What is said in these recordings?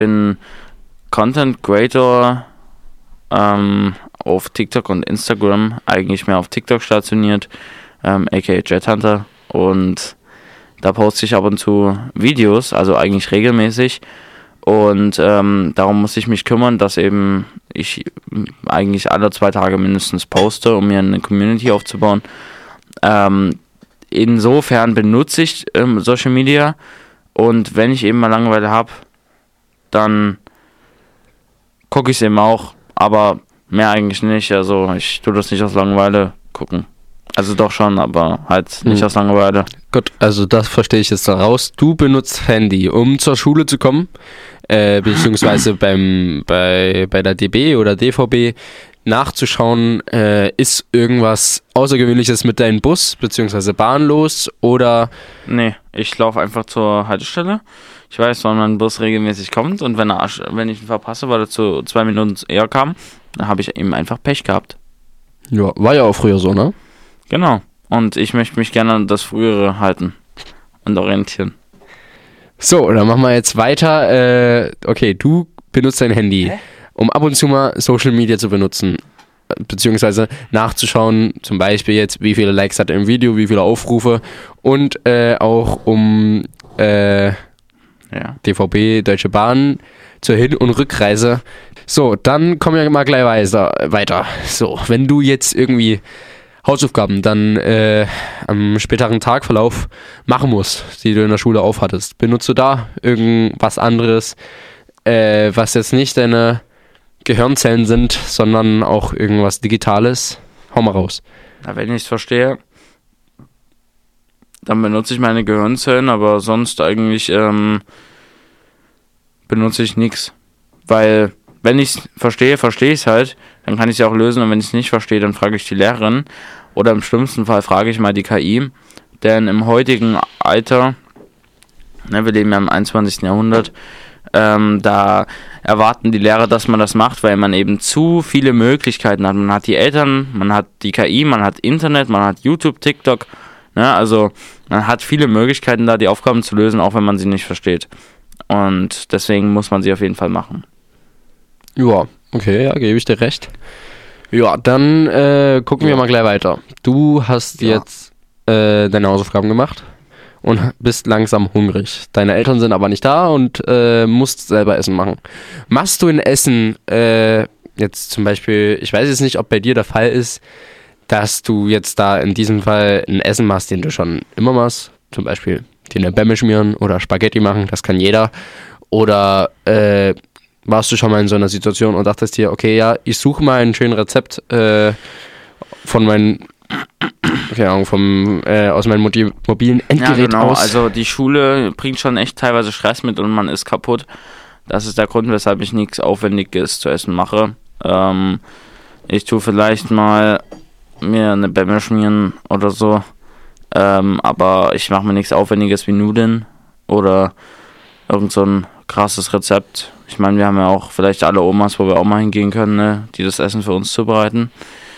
Bin Content Creator auf TikTok und Instagram, eigentlich mehr auf TikTok stationiert, aka Jet Hunter, und da poste ich ab und zu Videos, also eigentlich regelmäßig, und darum muss ich mich kümmern, dass eben ich eigentlich alle 2 Tage mindestens poste, um mir eine Community aufzubauen. Insofern benutze ich Social Media, und wenn ich eben mal Langeweile habe, dann gucke ich es eben auch, aber mehr eigentlich nicht. Also ich tue das nicht aus Langeweile gucken. Also doch schon, aber halt nicht aus Langeweile. Gut, also das verstehe ich jetzt daraus. Du benutzt Handy, um zur Schule zu kommen, beziehungsweise bei der DB oder DVB nachzuschauen, ist irgendwas Außergewöhnliches mit deinem Bus bzw. Bahn los, oder? Nee, ich laufe einfach zur Haltestelle. Ich weiß, wann mein Bus regelmäßig kommt, und wenn ich ihn verpasse, weil er zu 2 Minuten eher kam, dann habe ich eben einfach Pech gehabt. Ja, war ja auch früher so, ne? Genau. Und ich möchte mich gerne an das Frühere halten und orientieren. So, dann machen wir jetzt weiter. Okay, du benutzt dein Handy, um ab und zu mal Social Media zu benutzen, beziehungsweise nachzuschauen, zum Beispiel jetzt, wie viele Likes hat ein Video, wie viele Aufrufe, und auch um DVB, Deutsche Bahn zur Hin- und Rückreise. So, dann kommen wir mal gleich weiter. So, wenn du jetzt irgendwie Hausaufgaben dann am späteren Tagverlauf machen musst, die du in der Schule aufhattest, benutzt du da irgendwas anderes, was jetzt nicht deine Gehirnzellen sind, sondern auch irgendwas Digitales? Hau mal raus. Na, wenn ich es verstehe, dann benutze ich meine Gehirnzellen, aber sonst eigentlich benutze ich nichts. Weil, wenn ich es verstehe ich es halt, dann kann ich es ja auch lösen, und wenn ich es nicht verstehe, dann frage ich die Lehrerin, oder im schlimmsten Fall frage ich mal die KI, denn im heutigen Alter, wir leben ja im 21. Jahrhundert, da erwarten die Lehrer, dass man das macht, weil man eben zu viele Möglichkeiten hat. Man hat die Eltern, man hat die KI, man hat Internet, man hat YouTube, TikTok, also man hat viele Möglichkeiten da, die Aufgaben zu lösen, auch wenn man sie nicht versteht. Und deswegen muss man sie auf jeden Fall machen. Ja, okay, ja, gebe ich dir recht. Ja, dann gucken wir mal gleich weiter. Du hast jetzt deine Hausaufgaben gemacht und bist langsam hungrig. Deine Eltern sind aber nicht da und musst selber Essen machen. Machst du ein Essen, jetzt zum Beispiel, ich weiß jetzt nicht, ob bei dir der Fall ist, dass du jetzt da in diesem Fall ein Essen machst, den du schon immer machst, zum Beispiel dir eine Bämme schmieren oder Spaghetti machen, das kann jeder. Oder warst du schon mal in so einer Situation und dachtest dir, okay, ja, ich suche mal ein schönes Rezept von meinen, keine Ahnung, aus meinem mobilen Endgerät aus. Also die Schule bringt schon echt teilweise Stress mit und man ist kaputt. Das ist der Grund, weshalb ich nichts Aufwendiges zu essen mache. Ich tue vielleicht mal mir eine Bämme schmieren oder so, aber ich mache mir nichts Aufwendiges wie Nudeln oder irgend so ein krasses Rezept. Ich meine, wir haben ja auch vielleicht alle Omas, wo wir auch mal hingehen können, ne, die das Essen für uns zubereiten.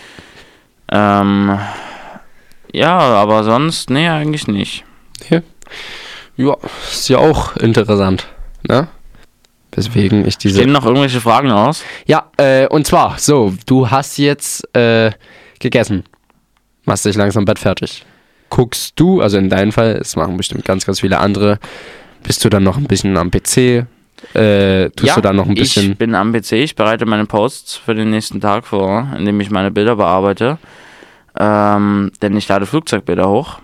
Ja, aber sonst, nee, eigentlich nicht. Ja, ist ja auch interessant, ne? Weswegen ich diese... Stehen noch irgendwelche Fragen aus? Ja, und zwar, so, du hast jetzt gegessen. Machst dich langsam Bett fertig. Guckst du, also in deinem Fall, es machen bestimmt ganz, ganz viele andere, bist du dann noch ein bisschen am PC? Tust du da noch ein bisschen... Ich bin am PC, ich bereite meine Posts für den nächsten Tag vor, indem ich meine Bilder bearbeite. Denn ich lade Flugzeugbilder hoch.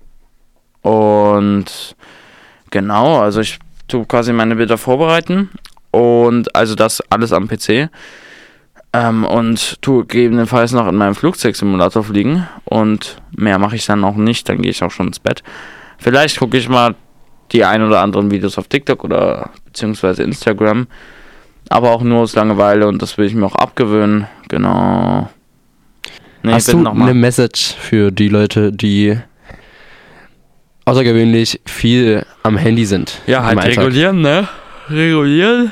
Und genau, also ich tue quasi meine Bilder vorbereiten. Und also das alles am PC. Und tue gegebenenfalls noch in meinem Flugzeugsimulator fliegen. Und mehr mache ich dann auch nicht, dann gehe ich auch schon ins Bett. Vielleicht gucke ich mal die ein oder anderen Videos auf TikTok oder beziehungsweise Instagram. Aber auch nur aus Langeweile, und das will ich mir auch abgewöhnen. Genau. Nee, hast du eine Message für die Leute, die außergewöhnlich viel am Handy sind? Ja, halt regulieren, ne? Regulieren.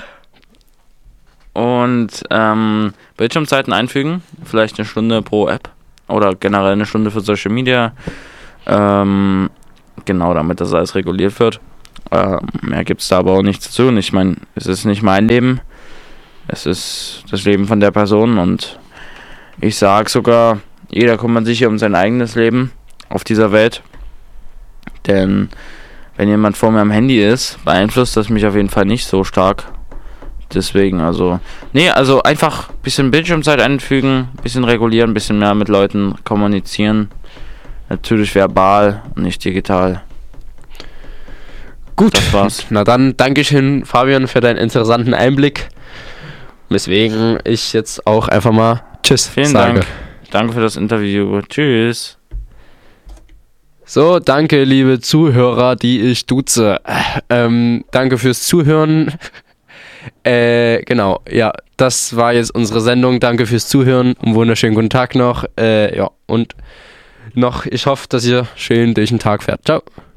Und Bildschirmzeiten einfügen. Vielleicht eine Stunde pro App. Oder generell eine Stunde für Social Media. Genau, damit das alles reguliert wird. Mehr gibt es da aber auch nicht zu tun. Ich meine, es ist nicht mein Leben. Es ist das Leben von der Person und ich sage sogar, jeder kümmert sich um sein eigenes Leben auf dieser Welt. Denn wenn jemand vor mir am Handy ist, beeinflusst das mich auf jeden Fall nicht so stark. Deswegen, also einfach ein bisschen Bildschirmzeit einfügen, ein bisschen regulieren, ein bisschen mehr mit Leuten kommunizieren. Natürlich verbal und nicht digital. Gut, das war's. Na dann, Dankeschön, Fabian, für deinen interessanten Einblick. Weswegen ich jetzt auch einfach mal Tschüss Vielen sage. Dank. Danke für das Interview. Tschüss. So, danke, liebe Zuhörer, die ich duze. Danke fürs Zuhören. Genau, ja, das war jetzt unsere Sendung. Danke fürs Zuhören. Einen wunderschönen guten Tag noch. Und noch, ich hoffe, dass ihr schön durch den Tag fährt. Ciao.